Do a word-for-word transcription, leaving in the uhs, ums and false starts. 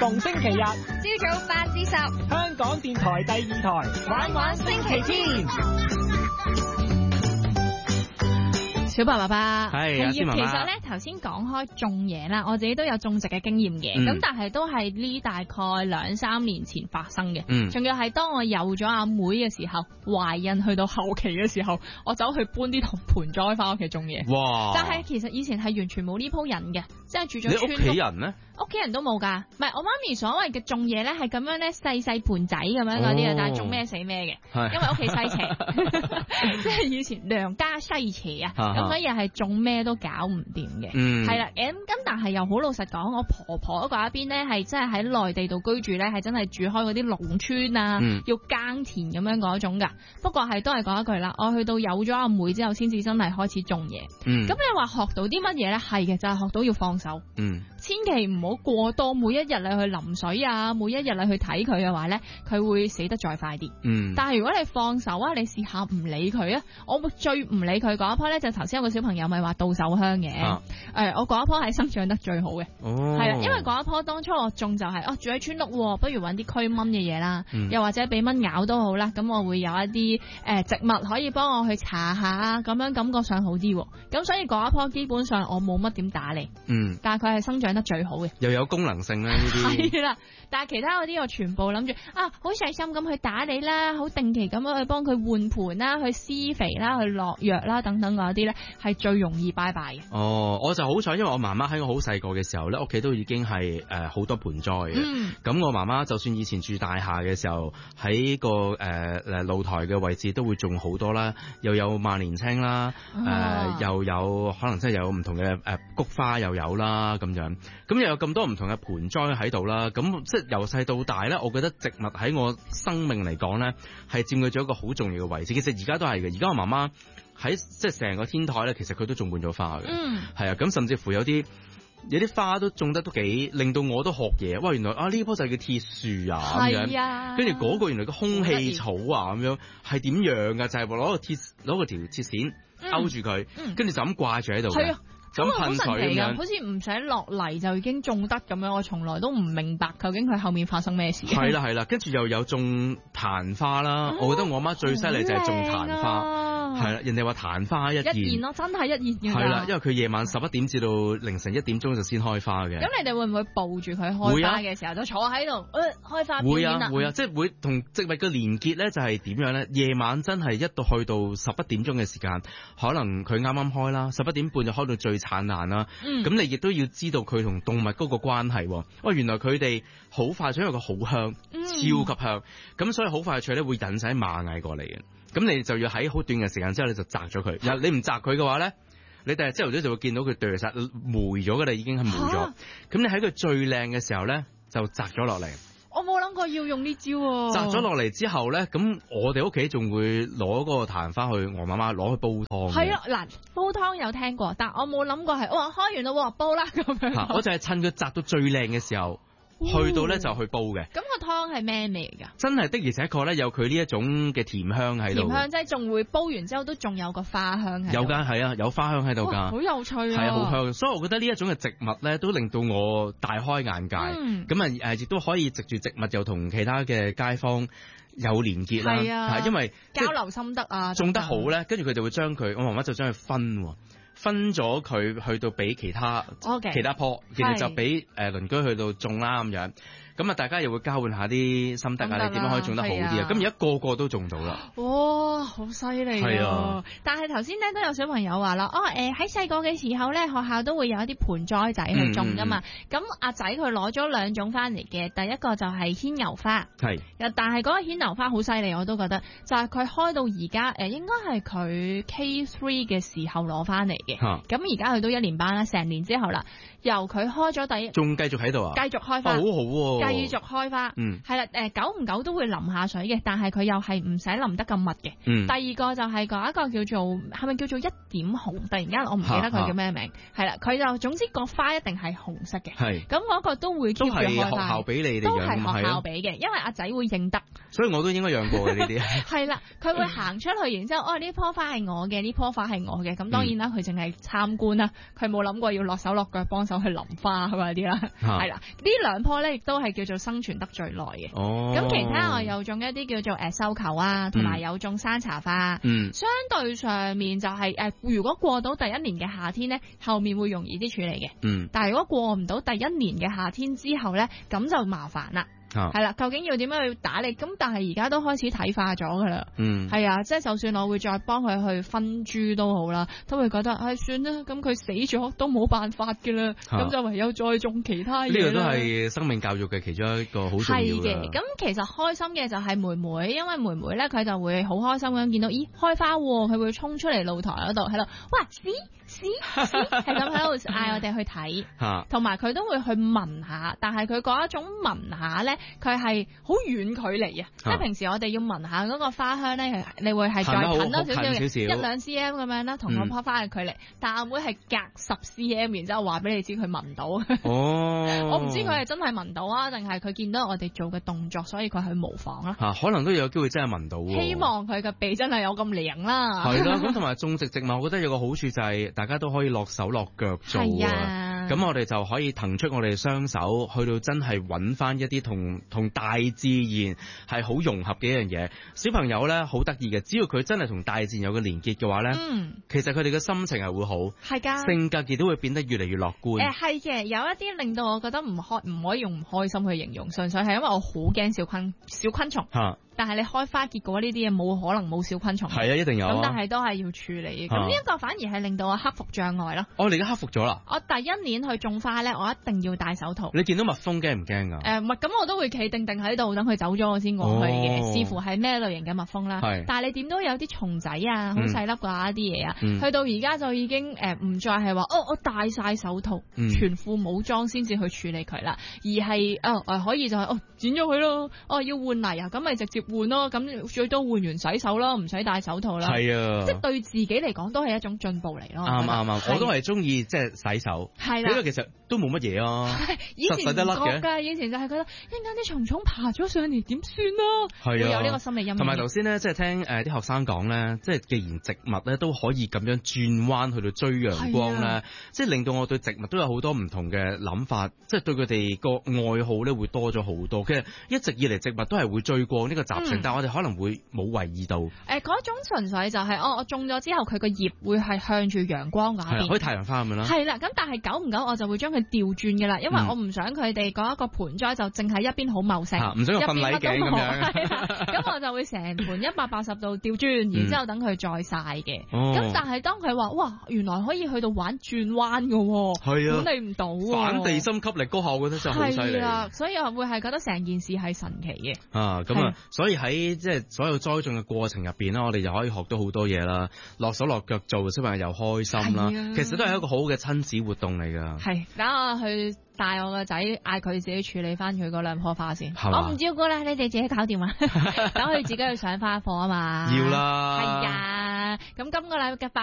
逢星期日朝早八至十， 香港電台第二台玩玩星期天。 小白爸爸係啊， 其媽媽實咧頭先講開種嘢啦，我自己都有種植嘅經驗嘅，咁、 嗯、 但係都係呢大概兩三年前發生嘅，仲、 嗯、 要係當我有咗阿妹嘅時候，懷孕去到後期嘅時候，我走去搬啲同盆栽翻屋企種嘢。 哇！ 但係其實以前係完全冇呢鋪人嘅，即係住咗村屋。 你屋企人咧？ 屋企人都冇㗎，唔係我媽咪所謂嘅種嘢咧，係咁樣咧細細盤仔咁樣嗰啲嘅，但係種咩死咩嘅，因為屋企西斜，即係以前娘家西斜啊，咁所以係種咩都搞唔掂嘅，係啦，咁咁但係又好老實講，我婆婆嗰一邊咧係真係喺內地度居住咧，係真係住開嗰啲農村啊，嗯、要耕田咁樣嗰種㗎。不過係都係講一句啦，我去到有咗阿妹之後，先至真係開始種嘢。咁、嗯、你話學到啲乜嘢咧？係嘅，就係、是、學到要放手。嗯，千祈唔好過多，每一日你去淋水啊，每一日你去睇佢嘅話咧，佢會死得再快啲。嗯，但係如果你放手啊，你試下唔理佢啊，我最唔理佢嗰一棵咧，就頭先有個小朋友咪話稻手香嘅。誒、啊呃，我嗰一棵係生長得最好嘅。哦，係啦，因為嗰一棵當初我種就係、是、哦住喺村屋，不如搵啲驅蚊嘅嘢啦，嗯、又或者俾蚊咬都好啦，咁我會有一啲誒、呃、植物可以幫我去搽下，咁樣感覺上好啲。咁所以嗰一棵基本上我冇乜點打理。嗯，但係佢係生長得最好嘅， 又有功能性咧呢啲。 係啦，但係其他嗰啲我全部諗住啊，好細心咁去打理啦，好定期咁樣去幫佢換盆啦，去施肥啦，去落藥啦等等嗰啲咧，係最容易拜拜嘅。 哦，我就好彩，因為我媽媽喺我好細個嘅時候咧，屋企都已經係誒好多盆栽嘅。嗯，咁我媽媽就算以前住大廈嘅時候，喺個誒誒露台嘅位置都會種好多啦，又有萬年青啦，誒、哦呃、又有可能真係有唔同嘅誒、呃、菊花又有啦咁樣，咁又有咁多唔同嘅盆栽喺度啦。咁即係由細到大咧，我覺得植物喺我生命嚟講咧，係佔據咗一個好重要嘅位置。其實而家都係嘅，而家我媽媽喺即係成個天台咧，其實佢都種滿咗花嘅。嗯，係啊，咁甚至乎有啲有啲花都種得都幾令到我都學嘢。哇，原來啊呢棵就係叫鐵樹啊咁樣，係啊，跟住嗰個原來個空氣草啊咁樣係點樣噶？就係攞個鐵攞個條鐵線勾住佢，跟、嗯、住就咁掛住喺度。係啊。咁噴水咁樣， 好似唔使落泥就已經種得咁樣，我從來都唔明白究竟佢後面發生咩事。 係啦係啦，跟住又有種曇花啦、嗯，我覺得我媽最犀利就係種曇花，係啦、啊，人哋話曇花一現， 一現咯，真係一現嘅。 係啦，因為佢夜晚十一點至到凌晨一點鐘就先開花嘅。咁你哋會唔會抱住佢開花嘅時候就坐喺度，誒、呃、開花表演啊？ 會啊會啊，即係會同植物嘅連結咧，就係點樣咧？夜晚真係一到去到十一點鐘嘅時間，可能佢啱啱開啦，十一點半就開到最燦爛啦。咁、嗯、你亦都要知道佢同動物嗰個關係。哇，原來佢哋好快脆，因為佢好香、嗯，超級香，咁所以好快脆咧會引晒螞蟻過嚟嘅。咁你就要喺好短嘅時間之後你就摘咗佢。你唔摘佢嘅話咧，你第日朝頭早就會見到佢掉晒霉咗噶啦，已經係霉咗。咁、啊、你喺佢最靚嘅時候咧就摘咗落嚟。 我冇諗過要用呢招、啊。 摘咗落嚟之後咧，咁我哋屋企仲會攞嗰個曇花去我媽媽攞去煲湯。係啊， 嗱，煲湯有聽過，但我冇諗過係，哇，開完啦，煲啦咁樣。 啊、我就係趁佢摘到最靚嘅時候。去到咧就去煲嘅， 咁個湯係咩味㗎？ 真係的而且確咧有佢呢一種嘅甜香喺度。 甜香即係仲會煲完之後都仲有個花香喺度。 有㗎，係啊，有花香喺度㗎。 好有趣啊！ 係啊，好香。所以我覺得呢一種嘅植物咧，都令到我大開眼界。咁啊誒，亦都可以藉住植物又同其他嘅街坊有連結啦。係啊，因為交流心得啊。 種得好咧，跟住佢哋會將佢，我媽媽就將佢分。分咗佢去到俾其他、okay. 其他棵，然後就俾誒鄰居去到種啦咁樣。咁啊，大家又會交換下啲心得啊，你點樣可以種得好啲啊？咁而家個個都種到啦。哇， 好犀利啊！係啊，但係頭先咧都有小朋友話啦，哦誒喺細個嘅時候咧，學校都會有一啲盆栽仔去種噶嘛。咁、嗯、阿仔佢攞咗兩種翻嚟嘅，第一個就係牽牛花。係。但係嗰個牽牛花好犀利，我都覺得就係佢開到而家誒，應該係佢 K 三嘅時候攞翻嚟嘅。咁而家佢都一年班啦，成年之後啦，由佢開咗第一，仲繼續喺度啊？繼續開花， 哦、好好喎、啊。 繼續開花，嗯，係啦，誒，久唔久都會淋下水嘅，但係佢又係唔使淋得咁密嘅。嗯，第二個就係嗰一個叫做係咪叫做一點紅？突然間我唔記得佢叫咩名，係啦，佢就總之個花一定係紅色嘅。係，咁嗰個都會 keep 住開花。都係學校俾你哋養，都係學校俾嘅，因為阿仔會認得。所以我都應該養過嘅呢啲。係啦，佢會行出去，然之後哦呢棵花係我嘅，呢棵花係我嘅，咁當然啦，佢淨係參觀啦，佢冇諗過要落手落腳幫手去淋花嗰啲啦。係啦，呢兩棵咧亦都係叫做生存得最耐嘅。 哦， 咁其他我有種一啲叫做誒繡球啊，同埋有種山茶花。 嗯， 相對上面就係、是、誒，如果過到第一年嘅夏天咧，後面會容易啲處理嘅。 嗯， 但係如果過唔到第一年嘅夏天之後咧，咁就麻煩啦。係啦、啊，究竟要點樣去打理？咁但係而家都開始睇化咗噶啦。嗯，係啊，即係就算我會再幫佢去分株都好啦，都會覺得唉、哎，算啦，咁佢死咗都冇辦法噶啦，咁、啊、就唯有再種其他嘢。呢個都係生命教育嘅其中一個好重要嘅。係嘅， 咁其實開心嘅就係妹妹，因為妹妹咧佢就會好開心咁見到，咦開花喎，佢會衝出嚟露台嗰度喺度，哇屎屎屎，係咁喺度嗌我哋去睇，同埋佢都會去聞下，但係佢嗰一種聞下咧。佢係好遠距離啊！即係平時我哋要聞下嗰個花香咧，你會係再近多少少嘅一兩 cm 咁樣啦，同個棵花嘅距離。嗯、但阿妹係隔十 cm，然之後話俾你知佢聞到。哦，我唔知佢係真係聞到啊，定係佢見到我哋做嘅動作，所以佢去模仿啦。 嚇、啊，可能都有機會真係聞到。 希望佢嘅鼻真係有咁靈啦。係啦， 咁同埋種植植物，我覺得有個好處就係大家都可以落手落腳做啊。咁我哋就可以騰出我哋雙手，去到真係揾翻一啲同同大自然係好融合嘅一樣嘢。小朋友咧好得意嘅，只要佢真係同大自然有個連結嘅話咧，嗯，其實佢哋嘅心情係會好，係噶，性格亦都會變得越嚟越樂觀。誒係嘅，有一啲令到我覺得唔開唔可以用唔開心去形容，純粹係因為我好驚小昆小昆蟲。嚇！但係你開花結果呢啲嘢冇可能冇小昆蟲。係啊，一定有。咁但係都係要處理嘅。咁呢一個反而係令到我克服障礙咯。哦，你而家克服咗啦？我第一年去種花咧，我一定要戴手套。你見到蜜蜂驚唔驚㗎？誒，唔係，咁我都會企定定喺度等佢走咗我先過去嘅，視、哦、乎係咩類型嘅蜜蜂啦。但係你點都有啲蟲仔啊，好細粒㗎一啲嘢啊。嗯、去到而家就已經誒唔、呃、再係話哦，我戴晒手套，嗯、全副武裝先至去處理佢啦，而係哦誒可以就係、是、哦剪咗佢咯，哦要換泥啊，咁咪直接換咯，咁最多換完洗手咯，唔使戴手套啦。係啊，即係對自己嚟講都係一種進步嚟咯。啱啱啱，我都係中意即係洗手。係啦，因為其實都冇乜嘢啊，實洗得甩嘅。以前就係覺得一陣間啲蟲蟲爬咗上嚟點算啊？係啊，會有呢個心理陰影。同埋頭先咧，即係聽誒啲學生講咧，即係既然植物咧都可以咁樣轉彎去到追陽光咧，即係令到我對植物都有好多唔同嘅諗法，即係對佢哋個愛好咧會多咗好多。其實一直以嚟植物都係會追過呢個習性，嗯、但係我哋可能會冇為意到。誒、呃，嗰種純粹就係、是、哦，我種咗之後佢個葉會係向住陽光嗰邊，好似太陽花咁樣啦。係啦，咁但係久唔久我就會將佢調轉嘅啦，因為我唔想佢哋嗰一個盆栽就淨係一邊好茂盛，唔、啊、想個瞓禮鏡咁樣。咁我就會成盆一百八十度調轉，然之後等佢再曬嘅。咁、哦、但係當佢話哇，原來可以去到玩轉彎嘅，係啊，管理唔到，反地心吸力嗰下，我覺得真係好犀利。係啦，所以我會係覺得成件事係神奇嘅。啊，咁啊，所以喺即係所有栽種嘅過程入邊咧，我哋就可以學到好多嘢啦。落手落腳做，小朋友又開心啦。啊、其實都係一個好好嘅親子活動嚟㗎。係，等我去帶我個仔，嗌佢自己處理翻佢嗰兩棵花先。我唔照顧啦，你哋自己搞掂啊。等佢自己去上花課啊嘛。要啦。係啊，咁今個禮拜嘅